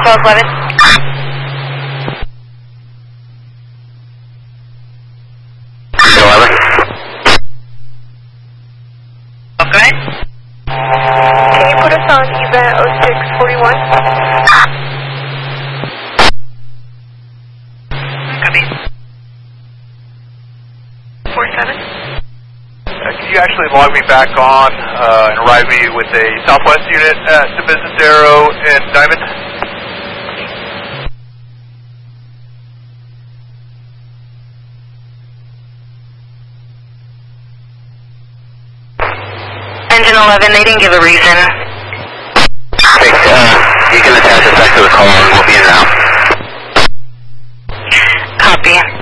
1211. Okay. Can you put us on event 0641? Copy. 47. Can you actually log me back on and arrive me with a Southwest unit at the Business Arrow and Diamond? Engine 11, they didn't give a reason. Okay, you can attach us back to the call and we'll be in now. Copy.